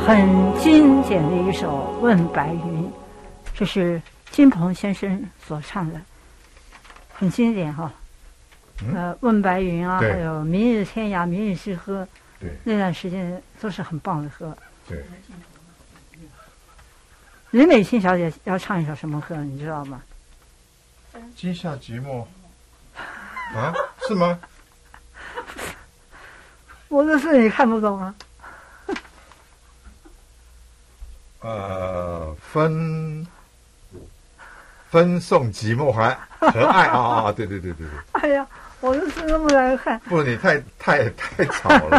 很经典的一首《问白云》，这是金鹏先生所唱的，很经典哈。问白云啊，还有明日天涯，明日之歌， 对， 那段时间都是很棒的歌。 对。 林美欣小姐要唱一首什么歌，你知道吗？ 今夏寂寞啊，是吗？ 我的字你看不懂啊。 分送寂寞和爱啊，对。 哎呀，我的字那么难看。 不，你太吵了。